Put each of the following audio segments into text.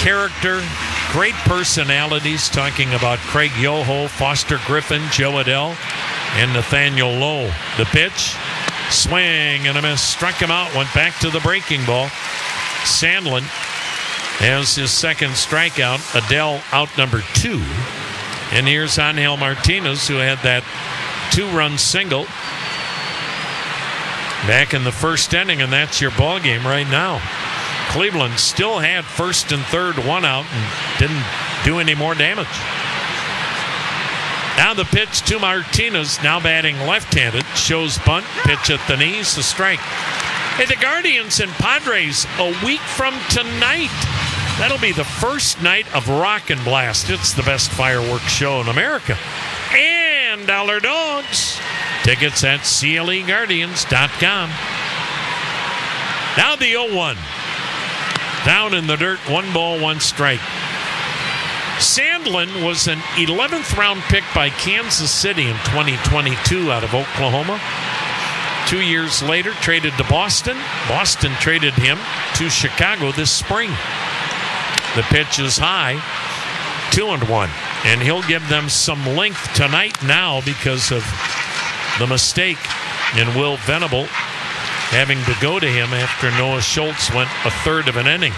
character, great personalities, talking about Craig Yoho, Foster Griffin, Joe Adell, and Nathaniel Lowe. The pitch, swing and a miss, struck him out, went back to the breaking ball. Sandlin has his second strikeout. Adell out number 2. And here's Angel Martinez, who had that 2-run single back in the first inning, and that's your ball game right now. Cleveland still had first and third, 1 out, and didn't do any more damage. Now the pitch to Martinez, now batting left-handed, shows bunt, pitch at the knees, a strike. Hey, the Guardians and Padres a week from tonight. That'll be the first night of Rock and Blast. It's the best fireworks show in America. And Dollar Dogs. Tickets at CLEGuardians.com. Now the 0-1. Down in the dirt, 1 ball, 1 strike. Sandlin was an 11th round pick by Kansas City in 2022 out of Oklahoma. 2 years later, traded to Boston. Boston traded him to Chicago this spring. The pitch is high, 2-1. And he'll give them some length tonight now because of the mistake in Will Venable having to go to him after Noah Schultz went a third of an inning.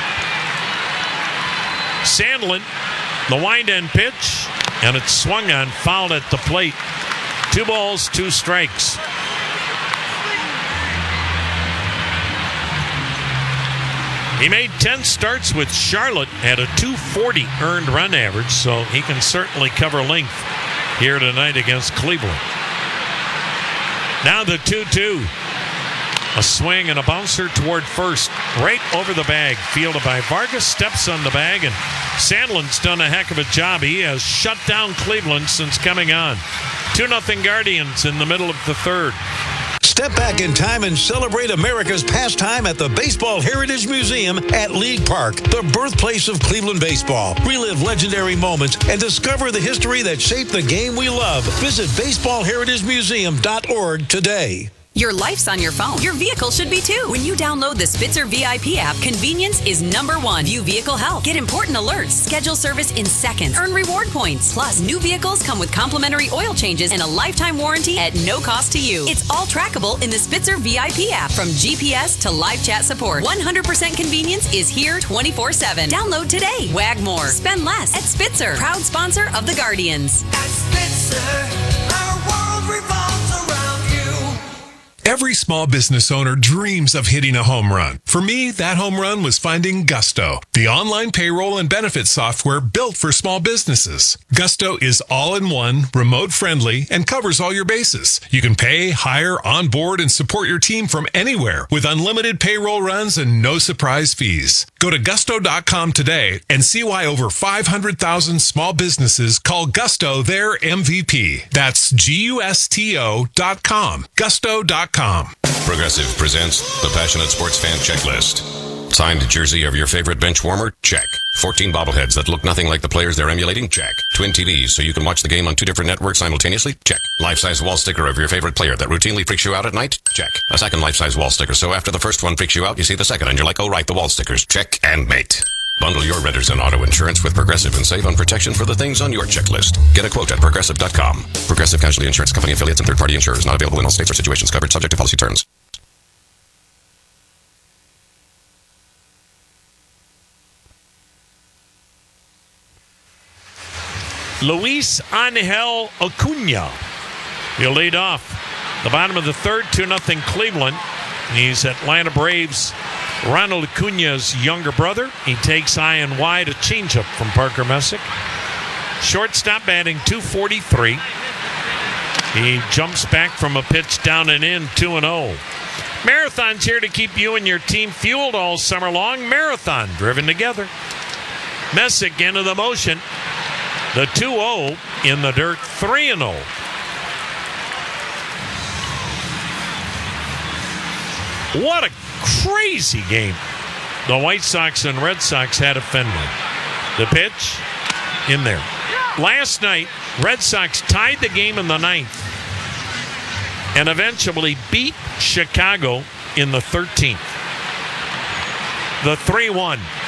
Sandlin, the wind-end pitch, and it's swung on, fouled at the plate. 2 balls, 2 strikes. He made 10 starts with Charlotte at a 240 earned run average, so he can certainly cover length here tonight against Cleveland. Now the 2-2. A swing and a bouncer toward first, right over the bag. Fielded by Vargas, steps on the bag, and Sandlin's done a heck of a job. He has shut down Cleveland since coming on. 2-0 Guardians in the middle of the third. Step back in time and celebrate America's pastime at the Baseball Heritage Museum at League Park, the birthplace of Cleveland baseball. Relive legendary moments and discover the history that shaped the game we love. Visit baseballheritagemuseum.org today. Your life's on your phone. Your vehicle should be too. When you download the Spitzer VIP app, convenience is #1. View vehicle health. Get important alerts. Schedule service in seconds. Earn reward points. Plus, new vehicles come with complimentary oil changes and a lifetime warranty at no cost to you. It's all trackable in the Spitzer VIP app. From GPS to live chat support, 100% convenience is here 24/7. Download today. Wag more. Spend less at Spitzer. Proud sponsor of the Guardians. At Spitzer, our world revolves around you. Every small business owner dreams of hitting a home run. For me, that home run was finding Gusto, the online payroll and benefits software built for small businesses. Gusto is all-in-one, remote-friendly, and covers all your bases. You can pay, hire, onboard, and support your team from anywhere with unlimited payroll runs and no surprise fees. Go to gusto.com today and see why over 500,000 small businesses call Gusto their MVP. That's GUSTO.com. Gusto.com. Progressive presents the Passionate Sports Fan Checklist. Signed jersey of your favorite bench warmer? Check. 14 bobbleheads that look nothing like the players they're emulating? Check. Twin TVs so you can watch the game on 2 different networks simultaneously? Check. Life-size wall sticker of your favorite player that routinely freaks you out at night? Check. A second life-size wall sticker so after the first one freaks you out, you see the second and you're like, oh right, the wall stickers. Check and mate. Bundle your renters and auto insurance with Progressive and save on protection for the things on your checklist. Get a quote at Progressive.com. Progressive Casualty Insurance Company affiliates and third-party insurers. Not available in all states or situations. Covered subject to policy terms. Luis Angel Acuna. He'll lead off. The bottom of the third, 2-0 Cleveland. He's Atlanta Braves' Ronald Acuna's younger brother. He takes high and wide, a changeup from Parker Messick. Shortstop batting .243. He jumps back from a pitch down and in, 2-0. Marathon's here to keep you and your team fueled all summer long. Marathon, driven together. Messick into the motion. The 2-0 in the dirt, 3-0. What a crazy game the White Sox and Red Sox had at Fenway. The pitch in there. Last night, Red Sox tied the game in the 9th and eventually beat Chicago in the 13th. The 3-1